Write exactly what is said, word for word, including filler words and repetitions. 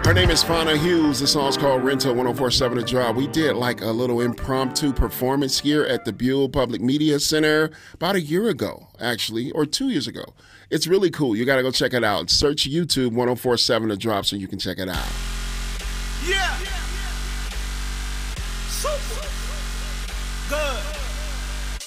Her name is Fauna Hughes. The song's called Rento one oh four point seven The Drop. We did like a little impromptu performance here at the Buell Public Media Center about a year ago, actually, or two years ago. It's really cool. You got to go check it out. Search YouTube one oh four point seven The Drop so you can check it out. Yeah. Super. Good.